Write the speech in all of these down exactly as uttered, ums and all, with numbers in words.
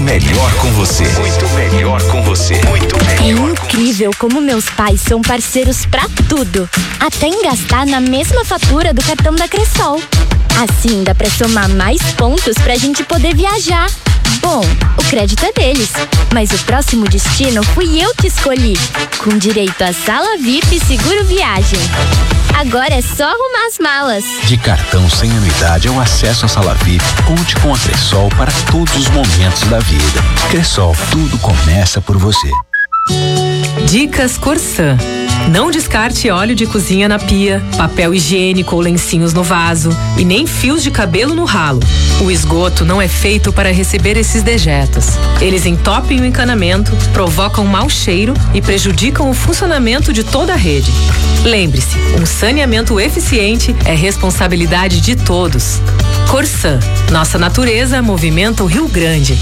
melhor com você. Muito melhor com você. Muito melhor. É incrível como meus pais são parceiros pra tudo. Até em gastar na mesma fatura do cartão da Cressol. Assim dá pra somar mais pontos pra gente poder viajar. Bom, o crédito é deles, mas o próximo destino fui eu que escolhi, com direito a sala V I P e seguro viagem. Agora é só arrumar as malas. De cartão sem anuidade ao acesso à sala V I P, conte com a Cressol para todos os momentos da vida. Cressol, tudo começa por você. Dicas Corsã. Não descarte óleo de cozinha na pia, papel higiênico ou lencinhos no vaso e nem fios de cabelo no ralo. O esgoto não é feito para receber esses dejetos. Eles entopem o encanamento, provocam mau cheiro e prejudicam o funcionamento de toda a rede. Lembre-se, um saneamento eficiente é responsabilidade de todos. Corsã, nossa natureza movimenta o Rio Grande.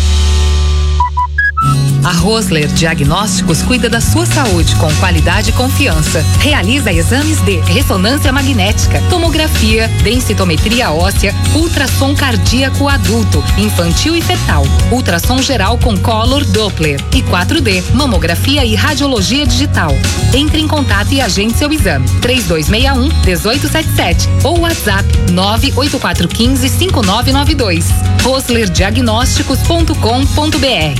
A Rosler Diagnósticos cuida da sua saúde com qualidade e confiança. Realiza exames de ressonância magnética, tomografia, densitometria óssea, ultrassom cardíaco adulto, infantil e fetal, ultrassom geral com Color Doppler e quatro D, mamografia e radiologia digital. Entre em contato e agende seu exame. três dois seis um, um oito sete sete ou WhatsApp nove oito quatro um cinco, cinco nove nove dois. rosler diagnósticos ponto com ponto br.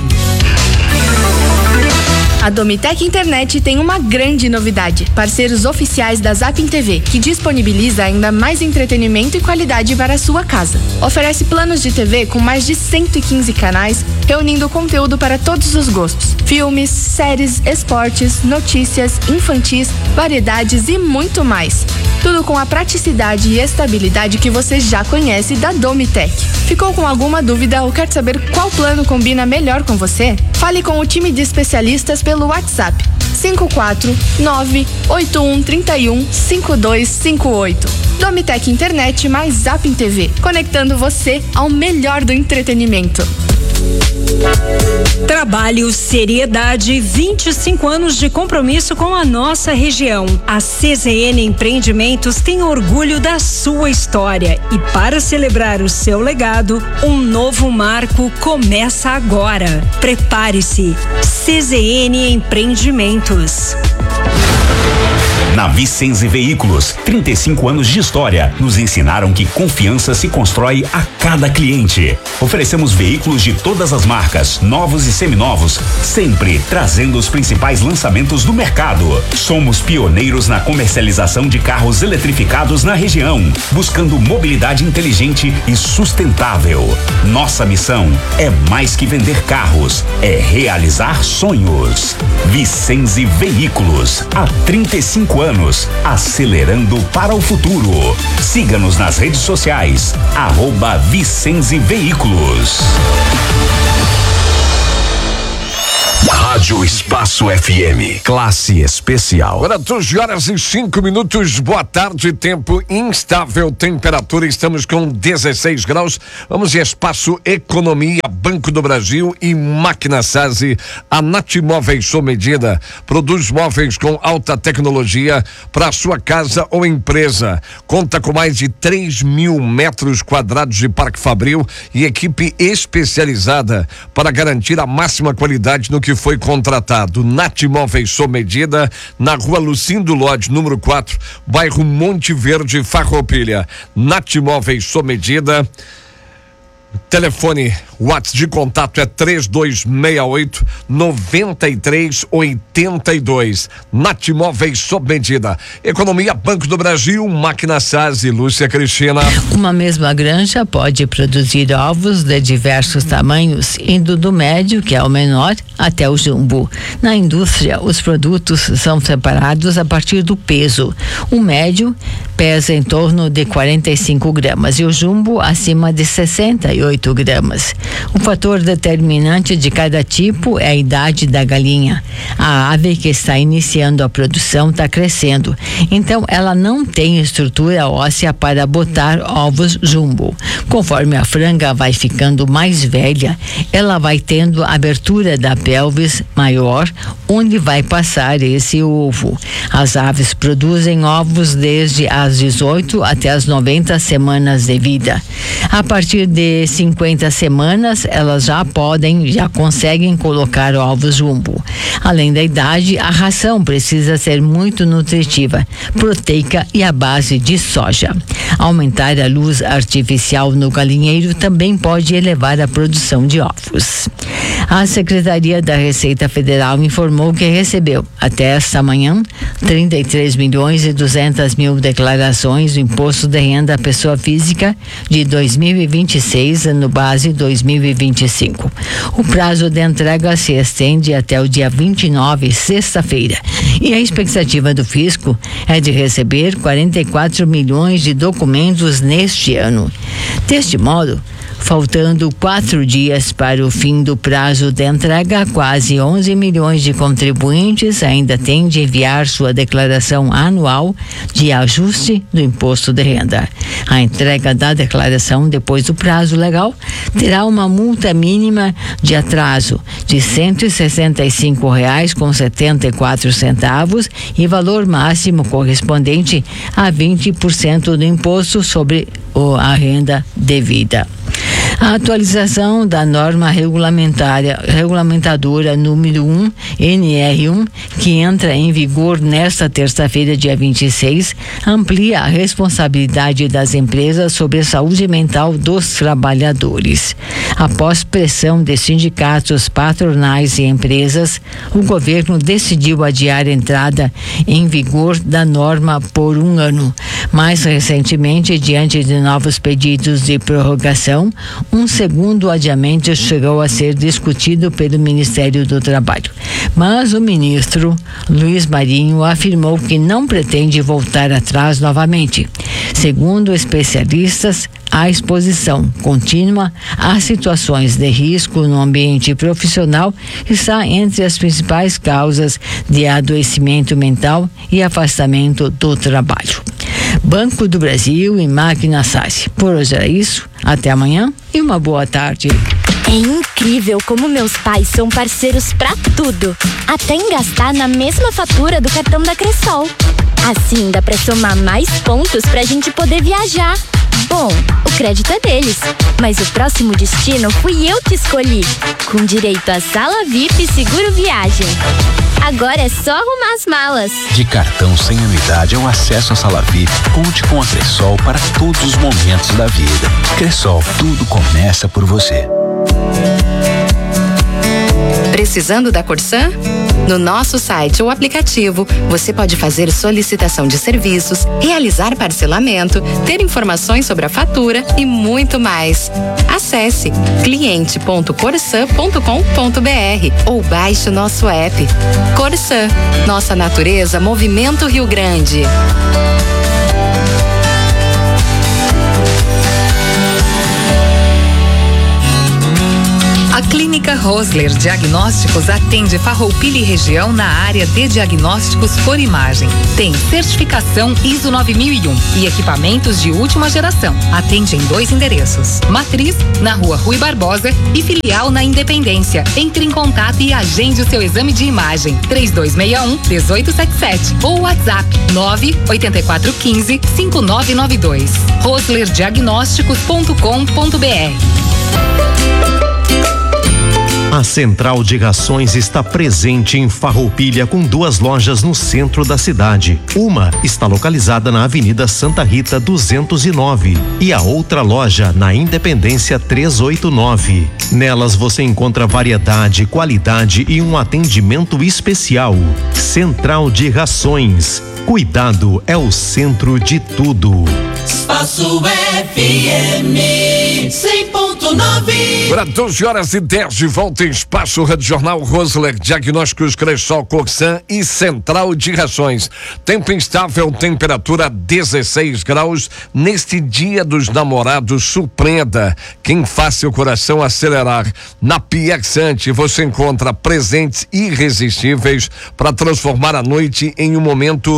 A Domitec Internet tem uma grande novidade. Parceiros oficiais da Zapin T V, que disponibiliza ainda mais entretenimento e qualidade para a sua casa. Oferece planos de T V com mais de cento e quinze canais, reunindo conteúdo para todos os gostos. Filmes, séries, esportes, notícias, infantis, variedades e muito mais. Tudo com a praticidade e estabilidade que você já conhece da Domitec. Ficou com alguma dúvida ou quer saber qual plano combina melhor com você? Fale com o time de especialistas pelo WhatsApp cinco quatro nove oito um três um cinco dois cinco oito. Domitec Internet mais Zapin T V, conectando você ao melhor do entretenimento. Trabalho, seriedade, vinte e cinco anos de compromisso com a nossa região. A C Z N Empreendimentos tem orgulho da sua história e para celebrar o seu legado, um novo marco começa agora. Prepare-se. C Z N Empreendimentos. Na Vicenze Veículos, trinta e cinco anos de história, nos ensinaram que confiança se constrói a cada cliente. Oferecemos veículos de todas as marcas, novos e seminovos, sempre trazendo os principais lançamentos do mercado. Somos pioneiros na comercialização de carros eletrificados na região, buscando mobilidade inteligente e sustentável. Nossa missão é mais que vender carros, é realizar sonhos. Vicenze Veículos, há trinta e cinco anos, acelerando para o futuro. Siga-nos nas redes sociais, arroba Vicenze Veículos. Rádio Espaço F M, classe especial. Agora doze horas e cinco minutos, boa tarde, tempo instável, temperatura, estamos com dezesseis graus. Vamos em Espaço Economia, Banco do Brasil e Máquina Sase. A Natimóveis sob medida produz móveis com alta tecnologia para sua casa ou empresa. Conta com mais de três mil metros quadrados de Parque Fabril e equipe especializada para garantir a máxima qualidade no que foi contratado. Natimóveis sob medida, na rua Lucindo Lodge, número quatro, bairro Monte Verde, Farroupilha. Natimóveis sob medida. Telefone, WhatsApp de contato é três dois seis oito, nove três oito dois. Natimóveis sob medida. Economia, Banco do Brasil, Máquina Sase. Lúcia Cristina. Uma mesma granja pode produzir ovos de diversos tamanhos, indo do médio, que é o menor, até o jumbo. Na indústria, os produtos são separados a partir do peso. O médio pesa em torno de quarenta e cinco gramas e o jumbo acima de sessenta e oito gramas. O fator determinante de cada tipo é a idade da galinha. A ave que está iniciando a produção está crescendo, então ela não tem estrutura óssea para botar ovos jumbo. Conforme a franga vai ficando mais velha, ela vai tendo abertura da pelvis maior, onde vai passar esse ovo. As aves produzem ovos desde as dezoito até as noventa semanas de vida. A partir de cinquenta semanas, semanas, elas já podem, já conseguem colocar ovos jumbo. Além da idade, a ração precisa ser muito nutritiva, proteica e à base de soja. Aumentar a luz artificial no galinheiro também pode elevar a produção de ovos. A Secretaria da Receita Federal informou que recebeu, até esta manhã, trinta e três milhões e duzentas mil declarações do Imposto de Renda à Pessoa Física de dois mil e vinte e seis, ano base dois mil e vinte e cinco. O prazo de entrega se estende até o dia vinte e nove, sexta-feira, e a expectativa do fisco é de receber quarenta e quatro milhões de documentos neste ano. Deste modo, faltando quatro dias para o fim do prazo de entrega, quase onze milhões de contribuintes ainda têm de enviar sua declaração anual de ajuste do imposto de renda. A entrega da declaração depois do prazo legal terá uma multa mínima de atraso de cento e sessenta e cinco reais com setenta e quatro centavos e valor máximo correspondente a vinte por cento do imposto sobre a renda devida. A atualização da norma regulamentária, regulamentadora número um, N R um, que entra em vigor nesta terça-feira, dia vinte e seis, amplia a responsabilidade das empresas sobre a saúde mental dos trabalhadores. Após pressão de sindicatos, patronais e empresas, o governo decidiu adiar a entrada em vigor da norma por um ano. Mais recentemente, diante de novos pedidos de prorrogação, um segundo adiamento chegou a ser discutido pelo Ministério do Trabalho. Mas o ministro Luiz Marinho afirmou que não pretende voltar atrás novamente. Segundo especialistas, a exposição contínua a situações de risco no ambiente profissional está entre as principais causas de adoecimento mental e afastamento do trabalho. Banco do Brasil e Máquina Sassi. Por hoje é isso. Até amanhã e uma boa tarde. É incrível como meus pais são parceiros pra tudo, até em gastar na mesma fatura do cartão da Cressol. Assim dá pra somar mais pontos pra gente poder viajar. Bom, o crédito é deles, mas o próximo destino fui eu que escolhi, com direito a sala V I P e seguro viagem. Agora é só arrumar as malas. De cartão sem anuidade ao acesso à sala V I P, conte com a Cressol para todos os momentos da vida. Cressol, tudo começa por você. Precisando da Corsã? No nosso site ou aplicativo, você pode fazer solicitação de serviços, realizar parcelamento, ter informações sobre a fatura e muito mais. Acesse cliente ponto corsã ponto com ponto br ou baixe o nosso app. Corsã, nossa natureza, Movimento Rio Grande. A Clínica Rosler Diagnósticos atende Farroupilha e região na área de diagnósticos por imagem. Tem certificação I S O nove mil e um e equipamentos de última geração. Atende em dois endereços: Matriz, na Rua Rui Barbosa, e filial na Independência. Entre em contato e agende o seu exame de imagem. três dois seis um, um oito sete sete ou WhatsApp nove oito quatro um cinco, cinco nove nove dois. rosler diagnósticos ponto com ponto br. A Central de Rações está presente em Farroupilha com duas lojas no centro da cidade. Uma está localizada na Avenida Santa Rita duzentos e nove e a outra loja na Independência trezentos e oitenta e nove. Nelas você encontra variedade, qualidade e um atendimento especial. Central de Rações. Cuidado é o centro de tudo. Espaço F M cem ponto nove. Para doze horas e dez de volta em Espaço Rádio Jornal Rosler, Diagnósticos Cressol, Coxan e Central de Rações. Tempo instável, temperatura dezesseis graus. Neste Dia dos Namorados, surpreenda quem faz seu coração acelerar. Na Piaxante você encontra presentes irresistíveis para transformar a noite em um momento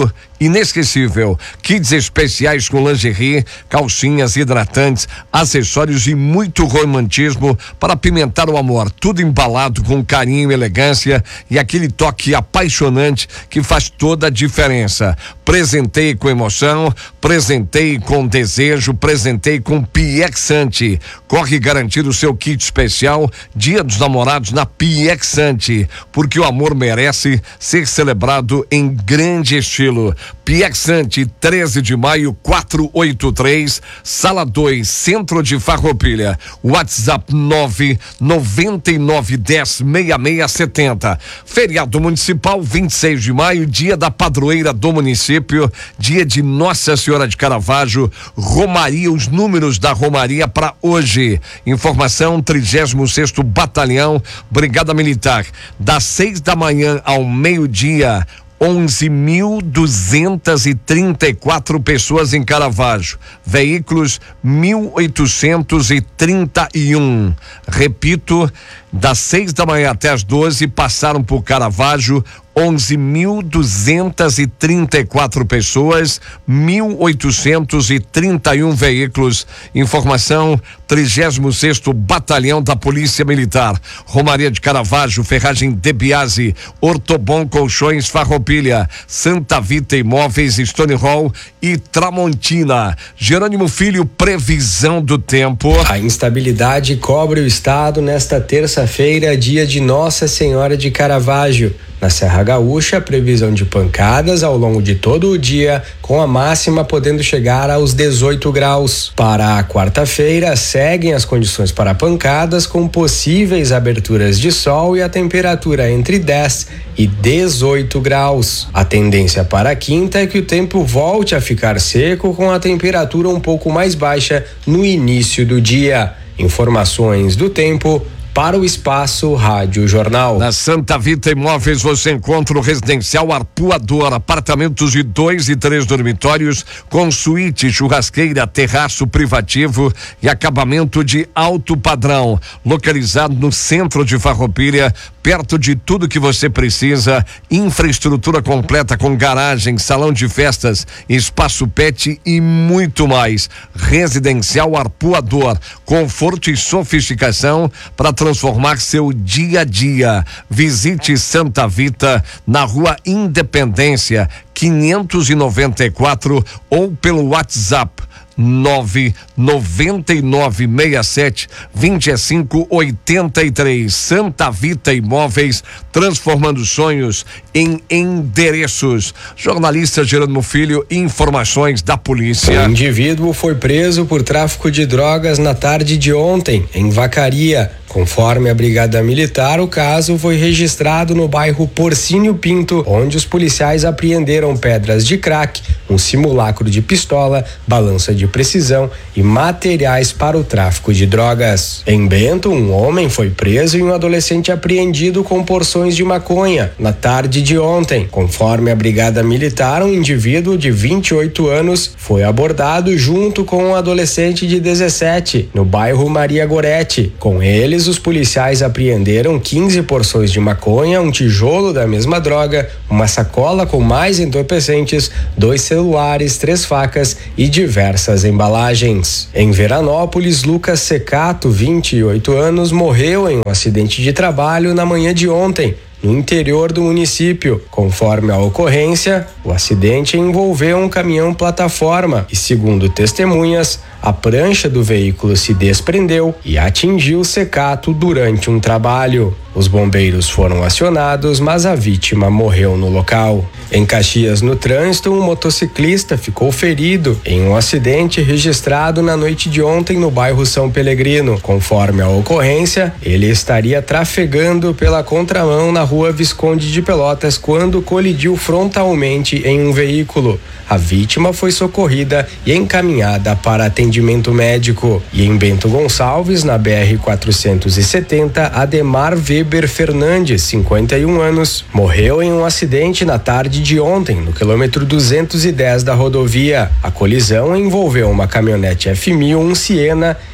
inesquecível. Kits especiais com lingerie, calcinhas, hidratantes, acessórios e muito romantismo para apimentar o amor. Tudo embalado com carinho, elegância e aquele toque apaixonante que faz toda a diferença. Presentei com emoção, presentei com desejo, presentei com Piexante. Corre garantir o seu kit especial Dia dos Namorados na Piexante, porque o amor merece ser celebrado em grande estilo. Piexante, treze de maio, quatrocentos e oitenta e três, Sala dois, Centro de Farroupilha. WhatsApp nove noventa e nove dez sessenta e seis setenta. Feriado municipal, vinte e seis de maio, dia da padroeira do município, dia de Nossa Senhora de Caravaggio. Romaria, os números da Romaria para hoje. Informação: trigésimo sexto Batalhão, Brigada Militar, das seis da manhã ao meio-dia. onze mil duzentas e trinta e quatro pessoas em Caravaggio, veículos mil oitocentos e trinta e um. Repito, das seis da manhã até as doze passaram por Caravaggio onze mil duzentas e trinta e quatro pessoas, mil oitocentos e trinta e um veículos. Informação: trigésimo sexto Batalhão da Polícia Militar. Romaria de Caravaggio, Ferragem de Biase, Ortobon Colchões Farroupilha, Santa Vita Imóveis, Stone Hall e Tramontina. Jerônimo Filho, previsão do tempo. A instabilidade cobre o estado nesta terça-feira, dia de Nossa Senhora de Caravaggio. Na Serra Gaúcha, previsão de pancadas ao longo de todo o dia, com a máxima podendo chegar aos dezoito graus. Para a quarta-feira, seguem as condições para pancadas, com possíveis aberturas de sol e a temperatura entre dez e dezoito graus. A tendência para a quinta é que o tempo volte a ficar seco, com a temperatura um pouco mais baixa no início do dia. Informações do tempo para o Espaço Rádio Jornal. Na Santa Vita Imóveis você encontra o residencial Arpoador, apartamentos de dois e três dormitórios com suíte, churrasqueira, terraço privativo e acabamento de alto padrão, localizado no centro de Farroupilha, perto de tudo que você precisa, infraestrutura completa com garagem, salão de festas, espaço pet e muito mais. Residencial Arpoador, conforto e sofisticação para transformar seu dia a dia. Visite Santa Vita na Rua Independência quinhentos e noventa e quatro ou pelo WhatsApp nove noventa e nove sessenta e sete vinte e cinco oitenta e três. Santa Vita Imóveis, transformando sonhos em endereços. Jornalista Jerônimo Filho, informações da polícia. O indivíduo foi preso por tráfico de drogas na tarde de ontem, em Vacaria. Conforme a Brigada Militar, o caso foi registrado no bairro Porcínio Pinto, onde os policiais apreenderam pedras de crack, um simulacro de pistola, balança de precisão e materiais para o tráfico de drogas. Em Bento, um homem foi preso e um adolescente apreendido com porções de maconha na tarde de ontem. Conforme a Brigada Militar, um indivíduo de vinte e oito anos foi abordado junto com um adolescente de dezessete no bairro Maria Goretti. Com eles, os policiais apreenderam quinze porções de maconha, um tijolo da mesma droga, uma sacola com mais entorpecentes, dois celulares, três facas e diversas embalagens. Em Veranópolis, Lucas Secato, vinte e oito anos, morreu em um acidente de trabalho na manhã de ontem, no interior do município. Conforme a ocorrência, o acidente envolveu um caminhão plataforma e, segundo testemunhas, a prancha do veículo se desprendeu e atingiu Secato durante um trabalho. Os bombeiros foram acionados, mas a vítima morreu no local. Em Caxias, no trânsito, um motociclista ficou ferido em um acidente registrado na noite de ontem no bairro São Pelegrino. Conforme a ocorrência, ele estaria trafegando pela contramão na rua Visconde de Pelotas quando colidiu frontalmente em um veículo. A vítima foi socorrida e encaminhada para atendimento médico. E em Bento Gonçalves, na B R quatrocentos e setenta, Ademar Weber Fernandes, cinquenta e um anos, morreu em um acidente na tarde de ontem, no quilômetro duzentos e dez da rodovia. A colisão envolveu uma caminhonete F mil, um Siena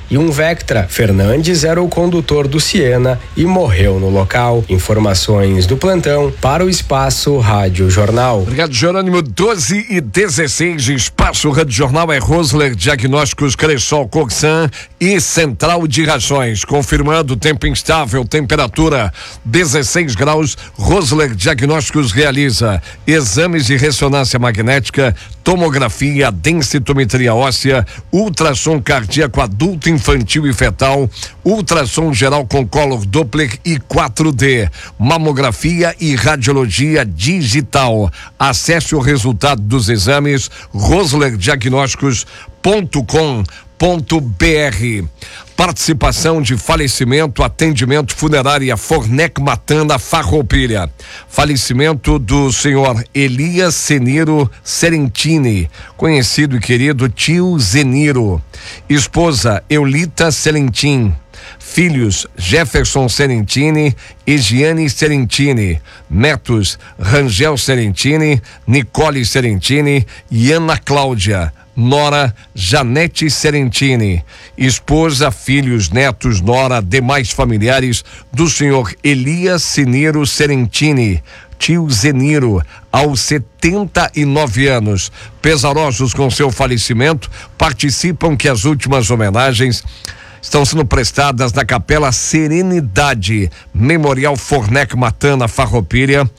e um Vectra. Fernandes era o condutor do Siena e morreu no local. Informações do plantão para o Espaço Rádio Jornal. Obrigado, Jerônimo. doze e dezesseis, Espaço Rádio Jornal é Rosler Diagnósticos, Cressol, Coxan e Central de Rações. Confirmando tempo instável, temperatura dezesseis graus. Rosler Diagnósticos realiza exames de ressonância magnética, tomografia, densitometria óssea, ultrassom cardíaco adulto, infantil e fetal, ultrassom geral com color Doppler e quatro D, mamografia e radiologia digital. Acesse o resultado dos exames rosler diagnósticos ponto com ponto br. Participação de falecimento, atendimento funerária Fornec Matana Farroupilha. Falecimento do senhor Elias Zeniro Serentini, conhecido e querido tio Zeniro. Esposa Eulita Serentin. Filhos Jefferson Serentini e Giane Serentini. Netos Rangel Serentini, Nicole Serentini e Ana Cláudia. Nora Janete Serentini. Esposa, filhos, netos, nora, demais familiares do senhor Elias Zeniro Serentini, tio Zeniro, aos setenta e nove anos. Pesarosos com seu falecimento, participam que as últimas homenagens estão sendo prestadas na Capela Serenidade, Memorial Fornec Matana Farroupilha,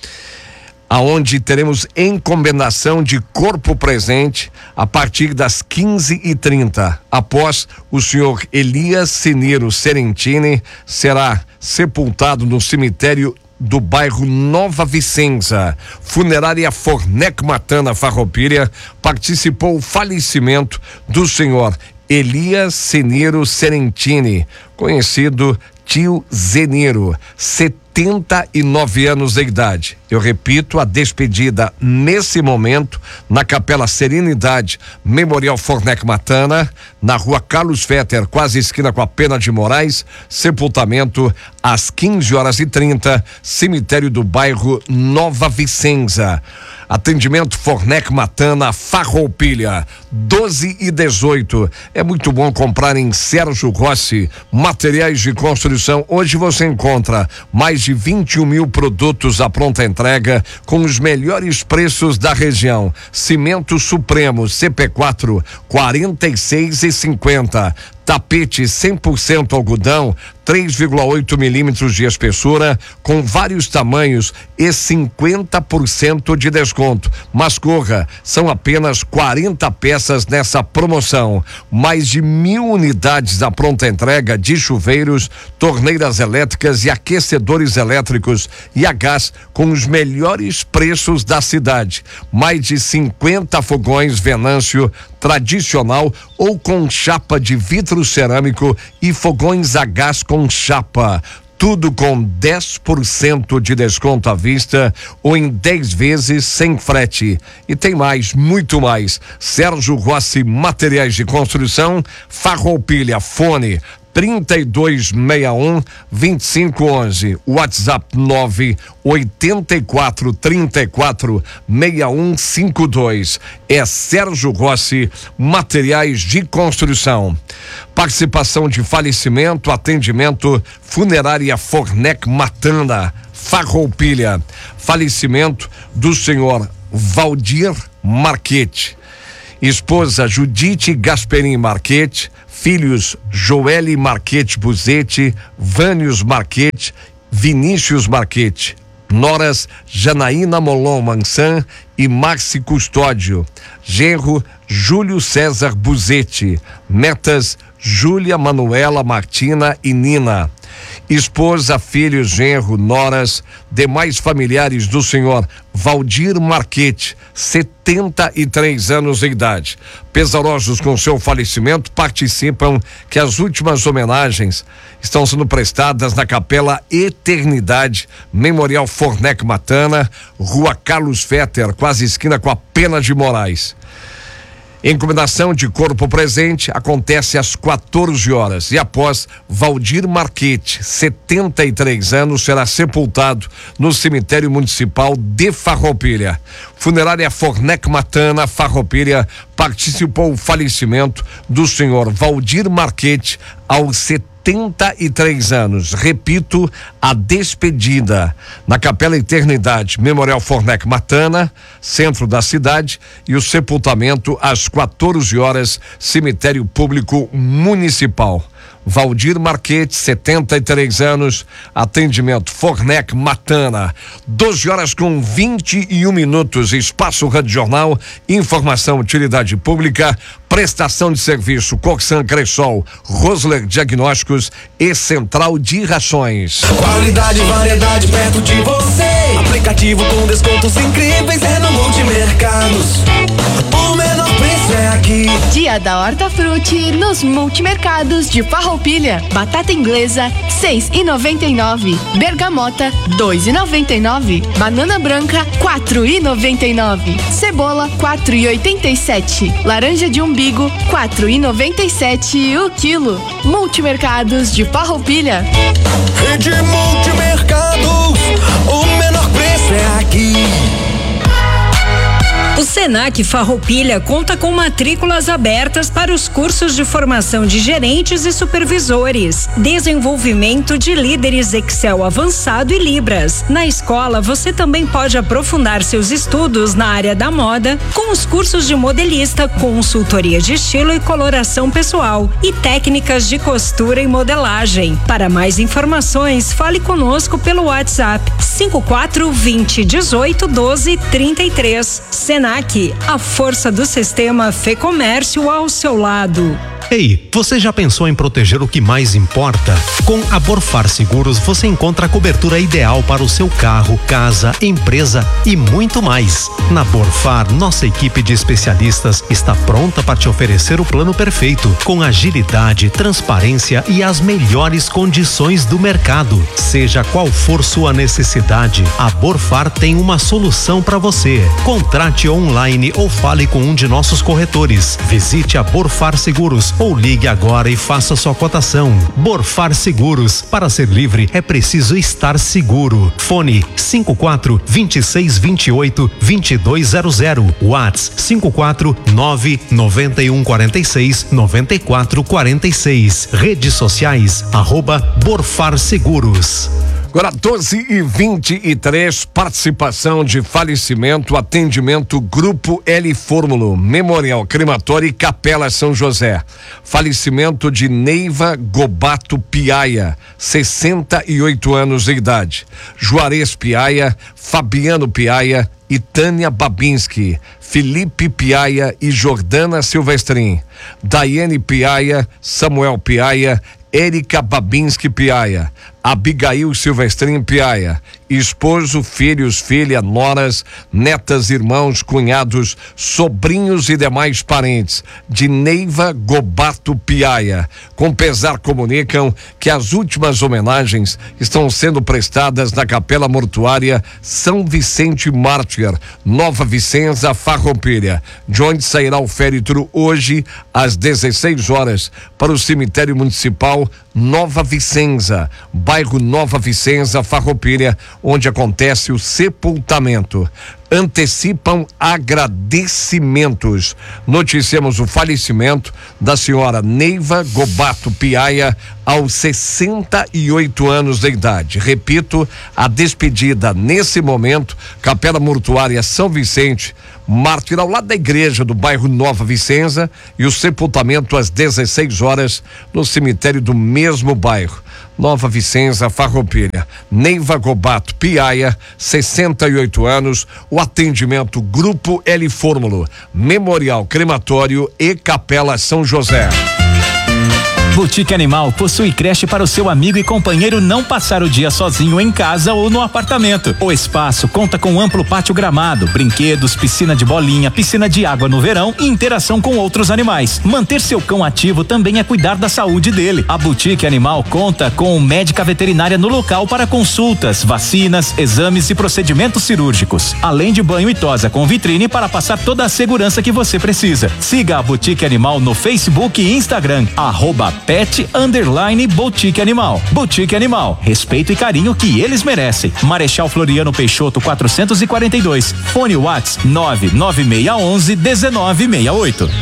aonde teremos encomendação de corpo presente a partir das quinze e trinta. Após o senhor Elias Zeniro Serentini será sepultado no cemitério do bairro Nova Vicenza. Funerária Fornec Matana Farroupilha participou o falecimento do senhor Elias Zeniro Serentini, conhecido tio Zeniro, setenta e nove anos de idade. Eu repito, a despedida nesse momento na Capela Serenidade, Memorial Fornec Matana, na rua Carlos Fetter, quase esquina com a Pena de Moraes. Sepultamento às quinze horas e trinta, cemitério do bairro Nova Vicenza. Atendimento Fornec Matana Farroupilha, doze e dezoito. É muito bom comprar em Sérgio Rossi materiais de construção. Hoje você encontra mais de vinte e um mil produtos à pronta entrega com os melhores preços da região. Cimento Supremo C P quatro, quarenta e seis e cinquenta. Tapete cem por cento algodão, três vírgula oito milímetros de espessura, com vários tamanhos e cinquenta por cento de desconto. Mas corra, são apenas quarenta peças nessa promoção. Mais de mil unidades à pronta entrega de chuveiros, torneiras elétricas e aquecedores elétricos e a gás com os melhores preços da cidade. Mais de cinquenta fogões Venâncio tradicional ou com chapa de vidro cerâmico e fogões a gás com chapa. Tudo com dez por cento de desconto à vista ou em dez vezes sem frete. E tem mais, muito mais. Sérgio Rossi Materiais de Construção, Farroupilha, fone trinta e dois sessenta e um, vinte e cinco onze, WhatsApp nove oitenta e quatro, trinta e quatro, sessenta e um cinquenta e dois. É Sérgio Rossi Materiais de Construção. Participação de falecimento, atendimento Funerária Fornec Matana Farroupilha. Falecimento do senhor Valdir Marchetti. Esposa Judite Gasperin Marchetti, filhos Joelle Marchetti Buzetti, Vânios Marchetti, Vinícius Marchetti, noras Janaína Molon Mansan e Marci Custódio, genro Júlio César Buzetti, netas Júlia Manuela Martina e Nina. Esposa, filhos, genro, noras, demais familiares do senhor Valdir Marchetti, setenta e três anos de idade. Pesarosos com seu falecimento, participam que as últimas homenagens estão sendo prestadas na Capela Eternidade, Memorial Fornec Matana, Rua Carlos Fetter, quase esquina com a Pena de Moraes. Incubação de corpo presente acontece às quatorze horas e após Valdir Marchetti, setenta e três anos, será sepultado no cemitério municipal de Farroupilha. Funerária Fornec Matana, Farroupilha, participou o falecimento do senhor Valdir Marchetti aos setenta e três anos. Repito, a despedida na Capela Eternidade, Memorial Fornec Matana, centro da cidade, e o sepultamento às quatorze horas, cemitério público municipal. Valdir Marchetti, setenta e três anos, atendimento Fornec Matana, doze horas com vinte e um minutos, Espaço Rádio Jornal, informação, utilidade pública, prestação de serviço, Corsan Cressol, Rosler Diagnósticos e Central de Rações. Qualidade e variedade perto de você. Aplicativo com descontos incríveis é no Multimercados. O menor preço é aqui. Dia da Hortafruti nos Multimercados de Farroupilha. Batata inglesa seis e noventa e nove, bergamota dois e noventa e nove, banana branca quatro e noventa e nove, cebola quatro e oitenta e sete, laranja de umbigo quatro e noventa e sete o quilo. Multimercados de Farroupilha. Rede Multimercados, o menor preço é aqui. O Senac Farroupilha conta com matrículas abertas para os cursos de formação de gerentes e supervisores, desenvolvimento de líderes Excel avançado e Libras. Na escola, você também pode aprofundar seus estudos na área da moda com os cursos de modelista, consultoria de estilo e coloração pessoal e técnicas de costura e modelagem. Para mais informações, fale conosco pelo WhatsApp cinco quatro vinte, dezoito, doze, trinta e três. Senac, a força do sistema Fê Comércio ao seu lado. Ei, você já pensou em proteger o que mais importa? Com a Borfar Seguros você encontra a cobertura ideal para o seu carro, casa, empresa e muito mais. Na Borfar, nossa equipe de especialistas está pronta para te oferecer o plano perfeito, com agilidade, transparência e as melhores condições do mercado. Seja qual for sua necessidade, a Borfar tem uma solução para você. Contrate online ou fale com um de nossos corretores. Visite a Borfar Seguros ou ligue agora e faça sua cotação. Borfar Seguros. Para ser livre é preciso estar seguro. Fone cinco quatro, vinte e seis, vinte e oito, vinte e dois zero zero. WhatsApp cinco quatro nove, noventa e um, quarenta e seis, noventa e quatro, quarenta e seis. Redes sociais arroba Borfar Seguros. Agora doze e vinte e três, participação de falecimento, atendimento Grupo L Fórmulo, Memorial Crematório e Capela São José. Falecimento de Neiva Gobato Piaia, sessenta e oito anos de idade. Juarez Piaia, Fabiano Piaia e Tânia Babinski, Felipe Piaia e Jordana Silvestrin, Daiane Piaia, Samuel Piaia, Érica Babinski Piaia, Abigail Silvestrin Piaia, esposo, filhos, filha, noras, netas, irmãos, cunhados, sobrinhos e demais parentes de Neiva Gobato Piaia. Com pesar comunicam que as últimas homenagens estão sendo prestadas na Capela Mortuária São Vicente Mártir, Nova Vicenza, Farroupilha, de onde sairá o féretro hoje às dezesseis horas para o cemitério municipal Nova Vicenza, bairro Nova Vicenza, Farroupilha, onde acontece o sepultamento. Antecipam agradecimentos. Noticiamos o falecimento da senhora Neiva Gobato Piaia aos sessenta e oito anos de idade. Repito, a despedida nesse momento, Capela Mortuária São Vicente Mártir, ao lado da igreja do bairro Nova Vicenza, e o sepultamento às dezesseis horas no cemitério do mesmo bairro. Nova Vicenza, Farroupilha. Neiva Gobato Piaia, sessenta e oito anos, o atendimento Grupo L Fórmulo, Memorial Crematório e Capela São José. Boutique Animal possui creche para o seu amigo e companheiro não passar o dia sozinho em casa ou no apartamento. O espaço conta com amplo pátio gramado, brinquedos, piscina de bolinha, piscina de água no verão e interação com outros animais. Manter seu cão ativo também é cuidar da saúde dele. A Boutique Animal conta com médica veterinária no local para consultas, vacinas, exames e procedimentos cirúrgicos, além de banho e tosa com vitrine para passar toda a segurança que você precisa. Siga a Boutique Animal no Facebook e Instagram, arroba pet underline Boutique Animal. Boutique Animal, respeito e carinho que eles merecem. Marechal Floriano Peixoto quatrocentos e quarenta e dois. Fone Whats nove nove seis um um um nove seis oito.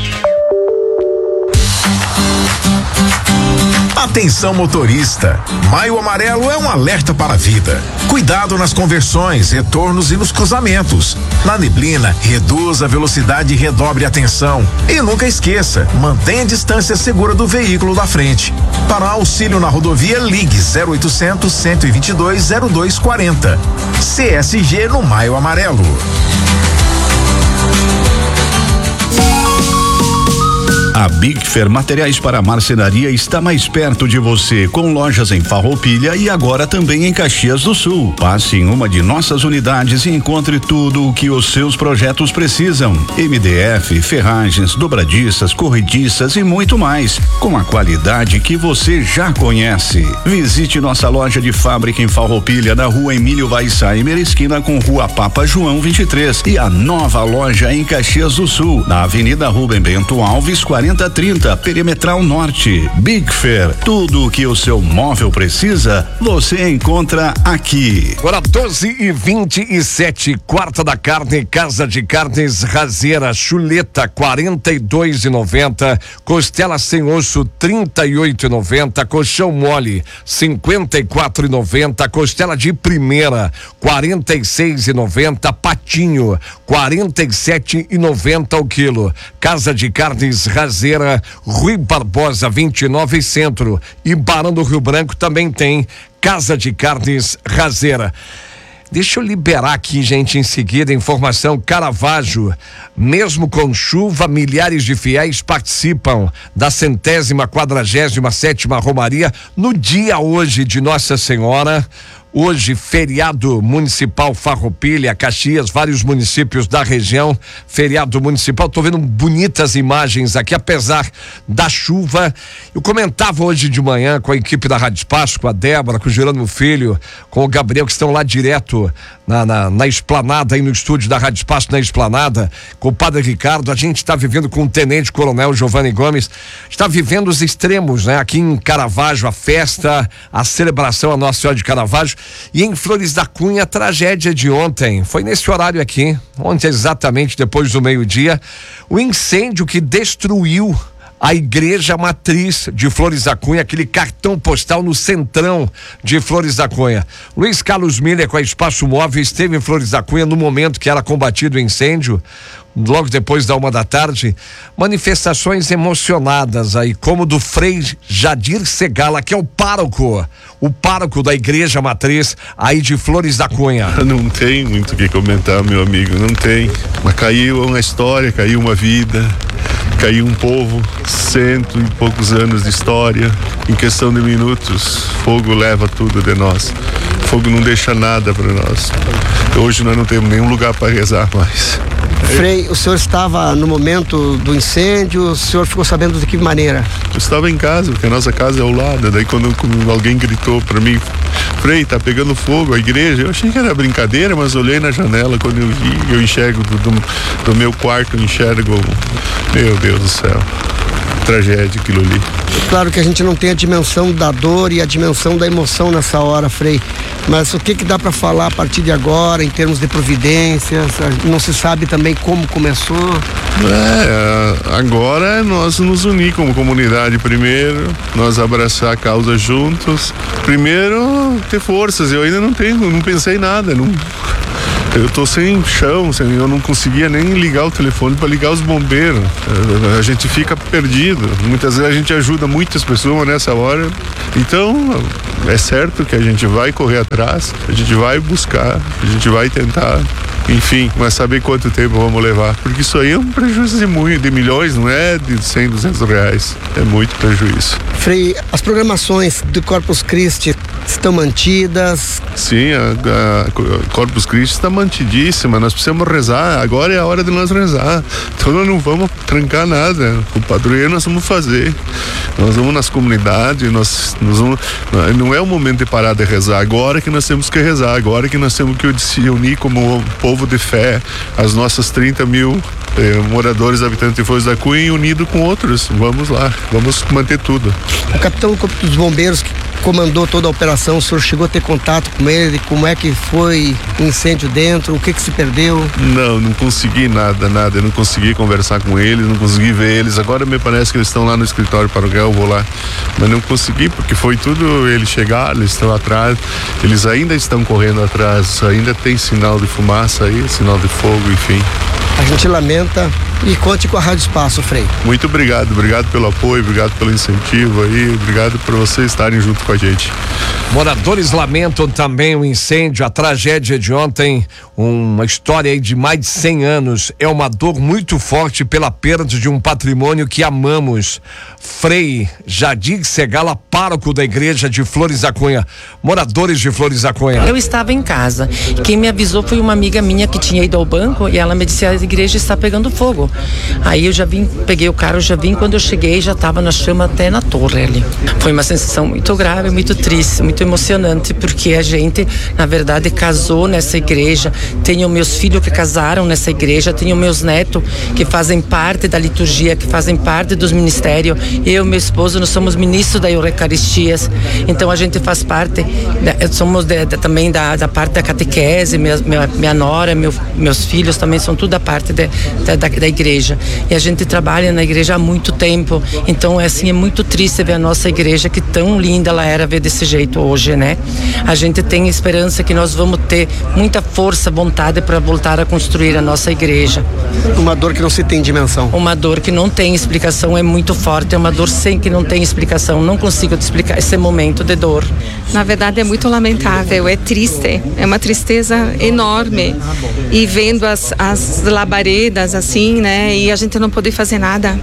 Atenção motorista, Maio Amarelo é um alerta para a vida. Cuidado nas conversões, retornos e nos cruzamentos. Na neblina, reduza a velocidade e redobre a atenção. E nunca esqueça, mantenha a distância segura do veículo da frente. Para auxílio na rodovia, ligue zero oitocentos, cento e vinte e dois, zero dois quarenta. C S G no Maio Amarelo. A Big Fair Materiais para Marcenaria está mais perto de você, com lojas em Farroupilha e agora também em Caxias do Sul. Passe em uma de nossas unidades e encontre tudo o que os seus projetos precisam. M D F, ferragens, dobradiças, corrediças e muito mais, com a qualidade que você já conhece. Visite nossa loja de fábrica em Farroupilha, na rua Emílio Weissheimer, esquina com rua Papa João vinte e três, e a nova loja em Caxias do Sul, na Avenida Rubem Bento Alves, quarenta trinta, Perimetral Norte. Big Fair, tudo o que o seu móvel precisa, você encontra aqui. Agora doze e vinte e sete, quarta da carne, Casa de Carnes Razeira, chuleta quarenta e dois e noventa, costela sem osso trinta e oito e noventa, colchão mole cinquenta e quatro e noventa, costela de primeira quarenta e seis e noventa, patinho quarenta e sete e noventa o quilo. Casa de Carnes Razeira, Rui Barbosa vinte e nove Centro, e Barão do Rio Branco também tem Casa de Carnes Razeira. Deixa eu liberar aqui, gente, em seguida, informação. Caravaggio, mesmo com chuva, milhares de fiéis participam da centésima quadragésima sétima Romaria no dia hoje de Nossa Senhora. Hoje, feriado municipal Farroupilha, Caxias, vários municípios da região, feriado municipal. Tô vendo bonitas imagens aqui, apesar da chuva. Eu comentava hoje de manhã com a equipe da Rádio Espaço, com a Débora, com o Gerônimo Filho, com o Gabriel, que estão lá direto na, na, na esplanada, aí no estúdio da Rádio Espaço, na esplanada, com o Padre Ricardo. A gente está vivendo com o Tenente Coronel Giovanni Gomes, está vivendo os extremos, né? Aqui em Caravaggio, a festa, a celebração a Nossa Senhora de Caravaggio. E em Flores da Cunha, a tragédia de ontem, foi nesse horário aqui, ontem exatamente depois do meio-dia, o incêndio que destruiu a igreja matriz de Flores da Cunha, aquele cartão postal no centrão de Flores da Cunha. Luiz Carlos Miller, com a Espaço Móvel, esteve em Flores da Cunha no momento que era combatido o incêndio, logo depois da uma da tarde. Manifestações emocionadas aí, como do Frei Jadir Segala, que é o pároco, o pároco da igreja matriz aí de Flores da Cunha. Não tem muito o que comentar, meu amigo, não tem. Mas caiu uma história, caiu uma vida, caiu um povo, cento e poucos anos de história, em questão de minutos. Fogo leva tudo de nós. Fogo não deixa nada para nós. Hoje nós não temos nenhum lugar para rezar mais. Frei, o senhor estava no momento do incêndio, o senhor ficou sabendo de que maneira? Eu estava em casa, porque a nossa casa é ao lado. Daí quando, quando alguém gritou para mim, Frei, tá pegando fogo a igreja, eu achei que era brincadeira, mas olhei na janela, quando eu vi, eu enxergo do, do, do meu quarto, eu enxergo, meu Deus do céu, tragédia aquilo ali. É claro que a gente não tem a dimensão da dor e a dimensão da emoção nessa hora, Frei, mas o que que dá para falar a partir de agora em termos de providências? Não se sabe também como começou. É, agora é nós nos unir como comunidade primeiro, nós abraçar a causa juntos, primeiro ter forças. Eu ainda não tenho, não pensei em nada, não. Eu tô sem chão, sem, eu não conseguia nem ligar o telefone para ligar os bombeiros. A gente fica perdido. Muitas vezes a gente ajuda muitas pessoas nessa hora. Então, é certo que a gente vai correr atrás, a gente vai buscar, a gente vai tentar enfim, mas saber quanto tempo vamos levar, porque isso aí é um prejuízo de, muito, de milhões, não é de cem, duzentos reais, é muito prejuízo. Frei, as programações do Corpus Christi estão mantidas? Sim, a, a Corpus Christi está mantidíssima, nós precisamos rezar, agora é a hora de nós rezar, então nós não vamos trancar nada, o padroeiro nós vamos fazer, nós vamos nas comunidades, nós, nós vamos, não é o momento de parar de rezar, agora que nós temos que rezar, agora que nós temos que se unir como povo de fé, as nossas trinta mil eh, moradores, habitantes de Foz da Cunha, unido com outros, vamos lá, vamos manter tudo. O capitão do Corpo dos Bombeiros que comandou toda a operação, o senhor chegou a ter contato com ele, como é que foi o incêndio dentro, o que que se perdeu? Não, não consegui nada, nada, eu não consegui conversar com eles, não consegui ver eles, agora me parece que eles estão lá no escritório paroquial, eu vou lá, mas não consegui, porque foi tudo, eles chegaram, eles estão atrás, eles ainda estão correndo atrás, ainda tem sinal de fumaça aí, sinal de fogo, enfim. A gente lamenta e conte com a Rádio Espaço, Frei. Muito obrigado, obrigado pelo apoio, obrigado pelo incentivo aí, obrigado por vocês estarem junto com a gente. Moradores lamentam também o incêndio, a tragédia de ontem, uma história aí de mais de cem anos, é uma dor muito forte pela perda de um patrimônio que amamos. Frei Jadir Segala, pároco da igreja de Flores da Cunha. Moradores de Flores da Cunha. Eu estava em casa, quem me avisou foi uma amiga minha que tinha ido ao banco e ela me disse, a igreja está pegando fogo. Aí eu já vim, peguei o carro, já vim, quando eu cheguei já estava na chama até na torre ali. Foi uma sensação muito grave, muito triste, muito emocionante, porque a gente, na verdade, casou nessa igreja, tenho meus filhos que casaram nessa igreja, tenho meus netos que fazem parte da liturgia, que fazem parte dos ministérios, eu e meu esposo, nós somos ministros da Eucaristias, então a gente faz parte, da, somos de, de, também da, da parte da catequese, minha, minha, minha nora, meu, meus filhos também são tudo da parte de, da, da, da igreja, e a gente trabalha na igreja há muito tempo, então é assim, é muito triste ver a nossa igreja, que tão linda ela era, ver desse jeito hoje, né? A gente tem esperança que nós vamos ter muita força, vontade para voltar a construir a nossa igreja. Uma dor que não se tem dimensão. Uma dor que não tem explicação, é muito forte, é uma dor sem que não tem explicação, não consigo te explicar esse momento de dor. Na verdade é muito lamentável, é triste, é uma tristeza enorme, e vendo as, as labaredas assim, né, e a gente não poder fazer nada.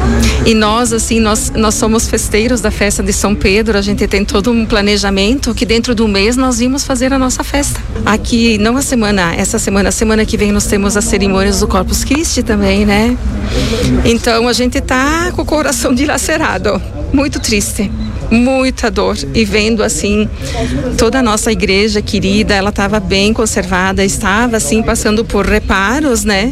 E nós, assim, nós, nós somos festeiros da festa de São Pedro, a gente tem todo um planejamento que dentro do mês nós vimos fazer a nossa festa. Aqui, não a semana, essa semana, a semana que vem nós temos as cerimônias do Corpus Christi também, né? Então a gente tá com o coração dilacerado, muito triste. Muita dor, e vendo assim toda a nossa igreja querida, ela estava bem conservada, estava assim passando por reparos, né?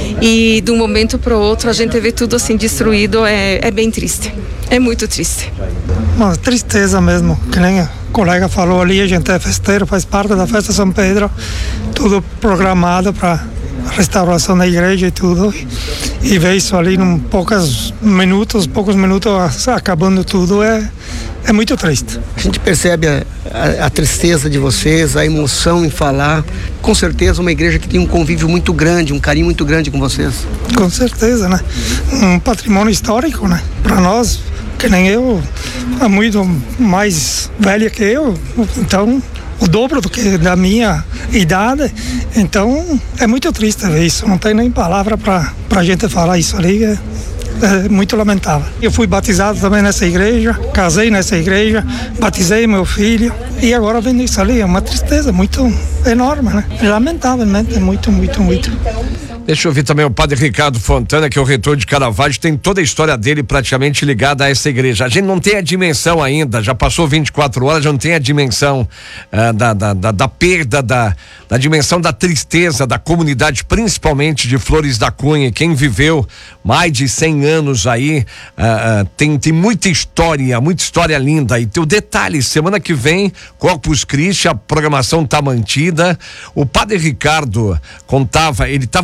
E de um momento para o outro a gente vê tudo assim destruído, é, é bem triste, é muito triste. Uma tristeza mesmo, que nem a colega falou ali, a gente é festeiro, faz parte da festa São Pedro, tudo programado para restauração da igreja e tudo, e ver isso ali em poucos minutos, poucos minutos acabando tudo, é, é muito triste. A gente percebe a, a, a tristeza de vocês, a emoção em falar, com certeza uma igreja que tem um convívio muito grande, um carinho muito grande com vocês. Com certeza, né? Um patrimônio histórico, né? Para nós, que nem eu, é muito mais velha que eu, então o dobro do que da minha idade, então é muito triste ver isso, não tem nem palavra para a gente falar isso ali, é, é muito lamentável. Eu fui batizado também nessa igreja, casei nessa igreja, batizei meu filho, e agora vendo isso ali, é uma tristeza muito enorme, né? Lamentavelmente, é muito, muito, muito. Deixa eu ouvir também o padre Ricardo Fontana, que é o reitor de Caravaggio, tem toda a história dele praticamente ligada a essa igreja. A gente não tem a dimensão ainda, já passou vinte e quatro horas, já não tem a dimensão uh, da, da, da, da perda, da, da dimensão da tristeza da comunidade, principalmente de Flores da Cunha. Quem viveu mais de cem anos aí, uh, uh, tem, tem muita história, muita história linda. E tem o detalhe, semana que vem, Corpus Christi, a programação tá mantida. O padre Ricardo contava, ele estava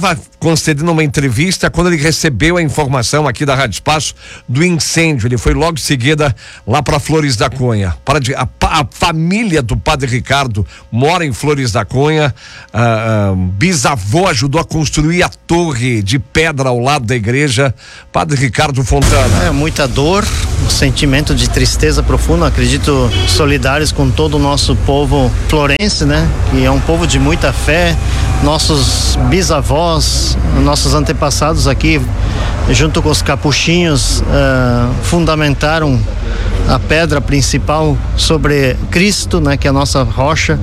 concedendo uma entrevista quando ele recebeu a informação aqui da Rádio Espaço do incêndio. Ele foi logo em seguida lá para Flores da Cunha. Para de, a, a família do Padre Ricardo mora em Flores da Cunha. Ah, ah, bisavô ajudou a construir a torre de pedra ao lado da igreja. Padre Ricardo Fontana. É muita dor, um sentimento de tristeza profunda. Acredito solidários com todo o nosso povo florense, né? Que é um povo de muita fé. Nossos bisavós, nossos antepassados aqui, junto com os capuchinhos, uh, fundamentaram a pedra principal sobre Cristo, né? Que é a nossa rocha.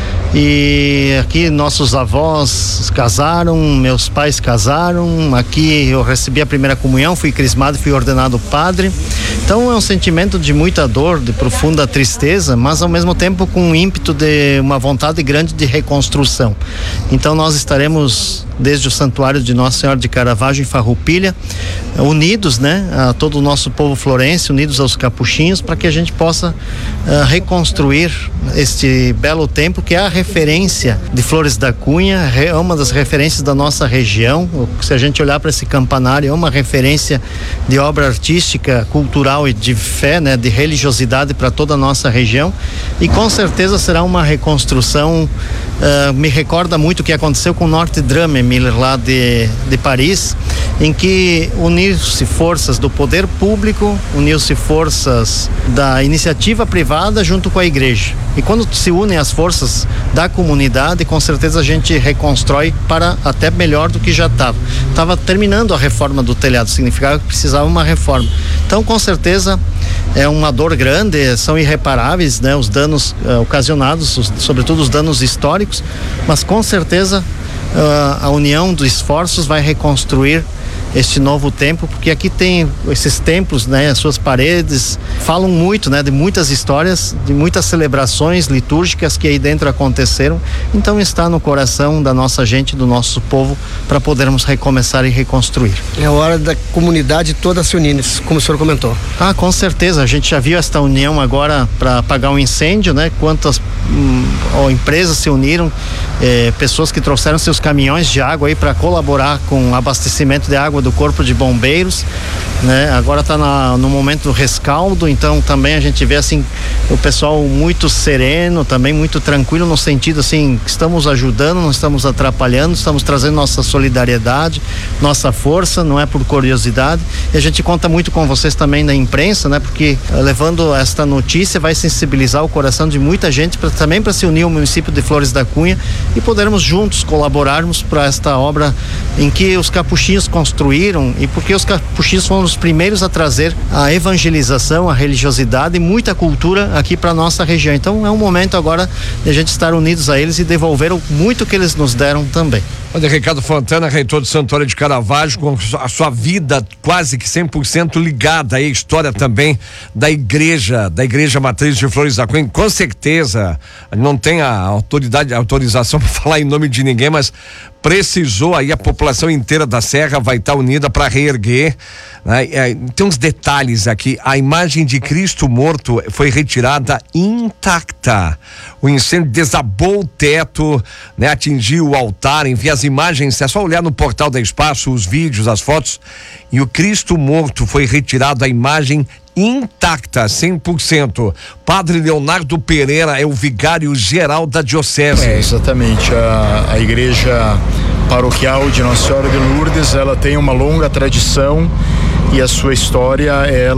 E aqui nossos avós casaram, meus pais casaram, aqui eu recebi a primeira comunhão, fui crismado, fui ordenado padre. Então é um sentimento de muita dor, de profunda tristeza, mas ao mesmo tempo com um ímpeto de uma vontade grande de reconstrução. Então nós estaremos desde o santuário de Nossa Senhora de Caravaggio em Farroupilha, unidos, né, a todo o nosso povo florense, unidos aos capuchinhos, para que a gente possa uh, reconstruir este belo templo que é a referência de Flores da Cunha, é uma das referências da nossa região. Se a gente olhar para esse campanário, é uma referência de obra artística, cultural e de fé, né, de religiosidade para toda a nossa região, e com certeza será uma reconstrução. Uh, me recorda muito o que aconteceu com o Norte Drame Miller lá de, de Paris, em que uniu-se forças do poder público, uniu-se forças da iniciativa privada junto com a igreja. E quando se unem as forças da comunidade, com certeza a gente reconstrói para até melhor do que já estava. Estava terminando a reforma do telhado, significava que precisava uma reforma. Então, com certeza, é uma dor grande, são irreparáveis, né, os danos uh, ocasionados, os, sobretudo os danos históricos, mas com certeza uh, a união dos esforços vai reconstruir este novo templo, porque aqui tem esses templos, né, as suas paredes falam muito, né, de muitas histórias, de muitas celebrações litúrgicas que aí dentro aconteceram. Então está no coração da nossa gente, do nosso povo, para podermos recomeçar e reconstruir. É hora da comunidade toda se unir, como o senhor comentou. Ah, com certeza, a gente já viu esta união agora para apagar um incêndio, né? Quantas hum, ó, empresas se uniram, eh, pessoas que trouxeram seus caminhões de água aí para colaborar com o abastecimento de água do Corpo de Bombeiros, né? Agora está no momento do rescaldo, então também a gente vê assim o pessoal muito sereno, também muito tranquilo, no sentido assim, que estamos ajudando, não estamos atrapalhando, estamos trazendo nossa solidariedade, nossa força, não é por curiosidade. E a gente conta muito com vocês também da imprensa, né? Porque levando esta notícia vai sensibilizar o coração de muita gente, pra, também para se unir ao município de Flores da Cunha e podermos juntos colaborarmos para esta obra em que os capuchinhos construíram, e porque os capuchinhos foram os primeiros a trazer a evangelização, a religiosidade e muita cultura aqui para nossa região. Então é um momento agora de a gente estar unidos a eles e devolver o muito que eles nos deram também. Padre Ricardo Fontana, reitor do Santuário de Caravaggio, com a sua vida quase que cem por cento ligada à história também da igreja, da igreja matriz de Flores da Cunha. Com certeza, não tem a autoridade, a autorização para falar em nome de ninguém, mas precisou aí, a população inteira da Serra vai estar unida para reerguer, né? É, tem uns detalhes aqui. A imagem de Cristo morto foi retirada intacta. O incêndio desabou o teto, né? Atingiu o altar. Enfim, as imagens, é só olhar no portal da Espaço, os vídeos, as fotos, e o Cristo morto foi retirado, a imagem intacta, cem por cento. Padre Leonardo Pereira é o vigário geral da diocese. É, exatamente. A, a igreja paroquial de Nossa Senhora de Lourdes, ela tem uma longa tradição e a sua história,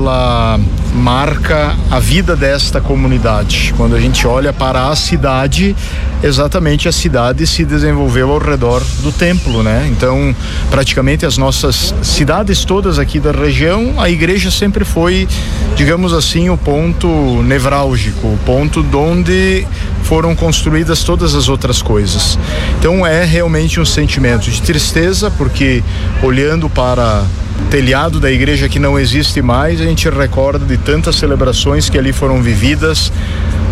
ela marca a vida desta comunidade. Quando a gente olha para a cidade, exatamente a cidade se desenvolveu ao redor do templo, né? Então, praticamente as nossas cidades todas aqui da região, a igreja sempre foi, digamos assim, o ponto nevrálgico, o ponto onde foram construídas todas as outras coisas. Então é realmente um sentimento de tristeza, porque olhando para o telhado da igreja que não existe mais, a gente recorda de tantas celebrações que ali foram vividas,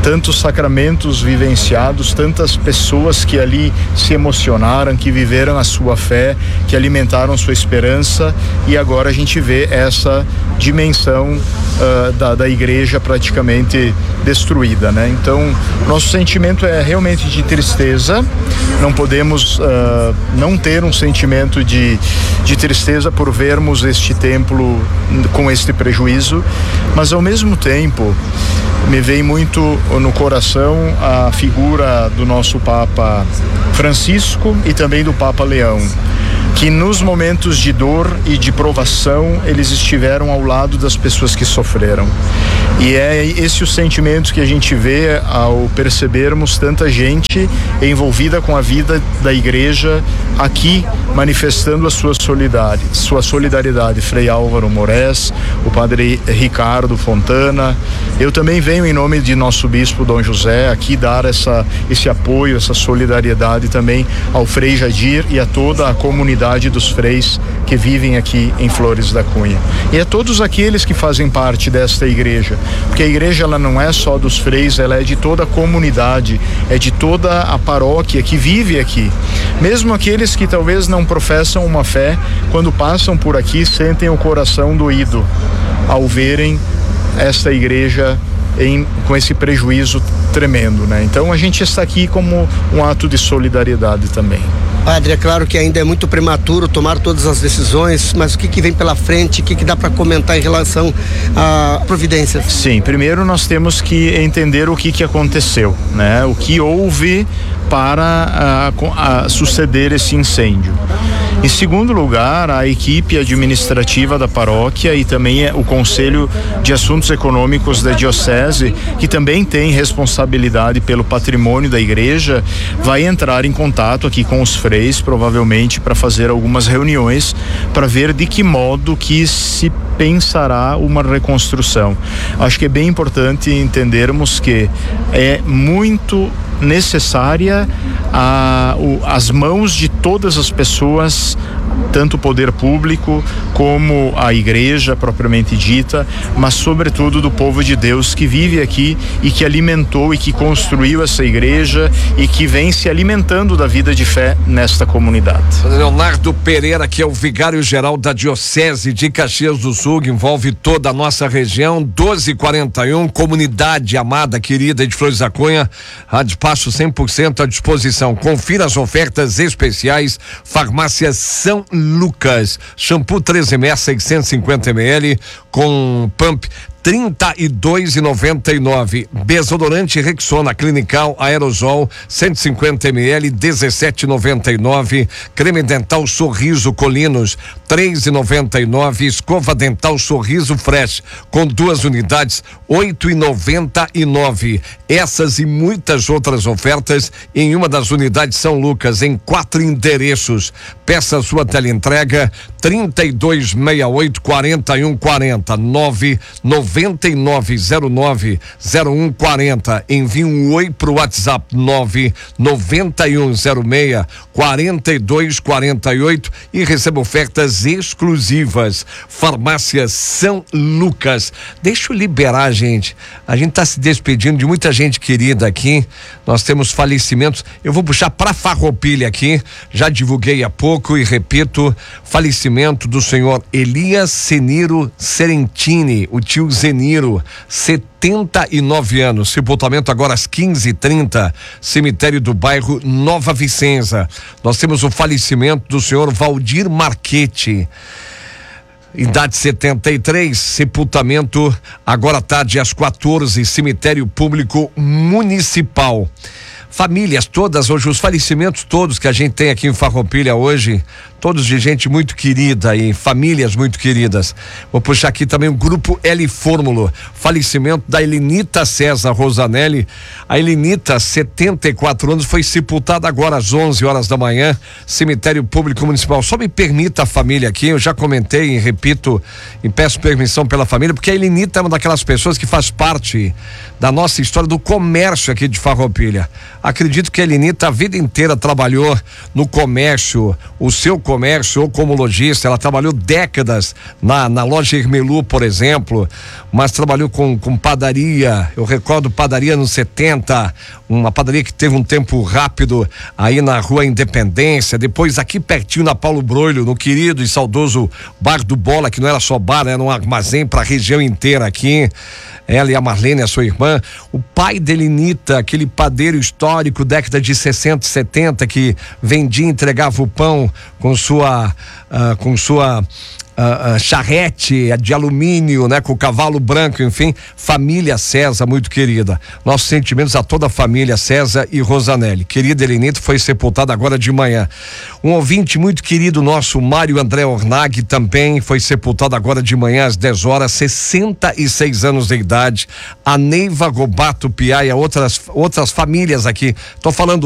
tantos sacramentos vivenciados, tantas pessoas que ali se emocionaram, que viveram a sua fé, que alimentaram sua esperança, e agora a gente vê essa dimensão uh, da, da igreja praticamente destruída, né? Então, nosso sentimento é realmente de tristeza. Não podemos uh, não ter um sentimento de, de tristeza por vermos este templo com este prejuízo, mas ao mesmo tempo me vem muito no coração a figura do nosso Papa Francisco e também do Papa Leão, que nos momentos de dor e de provação eles estiveram ao lado das pessoas que sofreram. E é esse o sentimento que a gente vê ao percebermos tanta gente envolvida com a vida da igreja aqui, manifestando a sua solidariedade, sua solidariedade. Frei Álvaro Moraes, o Padre Ricardo Fontana. Eu também venho em nome de nosso bispo Dom José aqui dar essa, esse apoio, essa solidariedade também ao Frei Jadir e a toda a comunidade dos freis que vivem aqui em Flores da Cunha. E a todos aqueles que fazem parte desta igreja, porque a igreja ela não é só dos freis, ela é de toda a comunidade, é de toda a paróquia que vive aqui. Mesmo aqueles que talvez não professam uma fé, quando passam por aqui sentem o coração doído ao verem esta igreja em, com esse prejuízo tremendo, né? Então a gente está aqui como um ato de solidariedade também. Padre, é claro que ainda é muito prematuro tomar todas as decisões, mas o que, que vem pela frente, o que, que dá para comentar em relação à providência? Sim, primeiro nós temos que entender o que, que aconteceu, né? O que houve para a, a suceder esse incêndio. Em segundo lugar, a equipe administrativa da paróquia e também o Conselho de Assuntos Econômicos da Diocese, que também tem responsabilidade pelo patrimônio da igreja, vai entrar em contato aqui com os freis, provavelmente para fazer algumas reuniões, para ver de que modo que se pensará uma reconstrução. Acho que é bem importante entendermos que é muito necessária a, o, as mãos de todas as pessoas, tanto o poder público como a igreja propriamente dita, mas sobretudo do povo de Deus que vive aqui e que alimentou e que construiu essa igreja e que vem se alimentando da vida de fé nesta comunidade. Leonardo Pereira, que é o vigário-geral da Diocese de Caxias do Sul, que envolve toda a nossa região, doze e quarenta e um, comunidade amada, querida de Flores da Cunha, a despacho cem por cento à disposição. Confira as ofertas especiais. Farmácia São Lucas, shampoo treze M, seiscentos e cinquenta mililitros com pump trinta e dois reais e noventa e nove. Desodorante Rexona Clinical Aerosol cento e cinquenta mililitros, dezessete reais e noventa e nove. Creme dental Sorriso Colinos três reais e noventa e nove. Escova dental Sorriso Fresh com duas unidades oito reais e noventa e nove. Essas e muitas outras ofertas em uma das unidades São Lucas, em quatro endereços. Peça sua teleentrega trinta e dois sessenta e oito, quarenta e um quarenta, nove noventa e nove zero nove zero um quarenta. Envie um oi pro WhatsApp nove noventa e um zero seis quarenta e dois quarenta e oito e receba ofertas exclusivas. Farmácia São Lucas. Deixa eu liberar, gente. A gente tá se despedindo de muita gente querida aqui. Nós temos falecimentos. Eu vou puxar pra Farroupilha aqui. Já divulguei há pouco e repito, falecimento do senhor Elias Zeniro Serentini, o tio Zeniro, setenta e nove anos, sepultamento agora às quinze e trinta, cemitério do bairro Nova Vicenza. Nós temos o falecimento do senhor Valdir Marchetti, idade setenta e três, sepultamento agora à tarde às quatorze, cemitério público municipal. Famílias todas hoje, os falecimentos todos que a gente tem aqui em Farroupilha hoje, todos de gente muito querida e famílias muito queridas. Vou puxar aqui também o grupo L Fórmulo, falecimento da Elenita César Rosanelli. A Elenita, setenta e quatro anos, foi sepultada agora às onze horas da manhã, cemitério público municipal. Só me permita a família aqui, eu já comentei e repito e peço permissão pela família, porque a Elenita é uma daquelas pessoas que faz parte da nossa história do comércio aqui de Farroupilha. Acredito que a Elenita a vida inteira trabalhou no comércio, o seu comércio ou como lojista. Ela trabalhou décadas na, na loja Ermelu, por exemplo, mas trabalhou com, com padaria. Eu recordo padaria nos setenta, uma padaria que teve um tempo rápido aí na Rua Independência, depois aqui pertinho na Paulo Broilho, no querido e saudoso Bar do Bola, que não era só bar, era um armazém para a região inteira aqui. Ela e a Marlene, a sua irmã. O pai de Elenita, aquele padeiro histórico, década de sessenta, setenta, que vendia e entregava o pão com sua uh, com sua Uh, uh, charrete de alumínio, né, com o cavalo branco, enfim, família César, muito querida. Nossos sentimentos a toda a família César e Rosanelli. Querida Elenita foi sepultada agora de manhã. Um ouvinte muito querido nosso, Mário André Ornag, também foi sepultado agora de manhã às dez horas, sessenta e seis anos de idade. A Neiva Gobato Piaia, outras outras famílias aqui. Tô falando